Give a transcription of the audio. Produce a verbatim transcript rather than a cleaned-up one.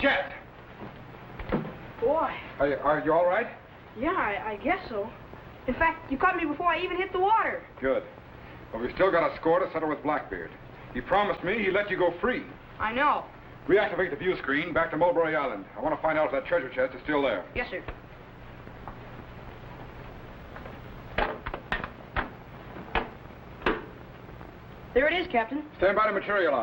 Jet! Boy. Are you, are you all right? Yeah, I, I guess so. In fact, you caught me before I even hit the water. Good. But we've still got a score to settle with Blackbeard. He promised me he'd let you go free. I know. Reactivate the view screen back to Mulberry Island. I want to find out if that treasure chest is still there. Yes, sir. There it is, Captain. Stand by to materialize.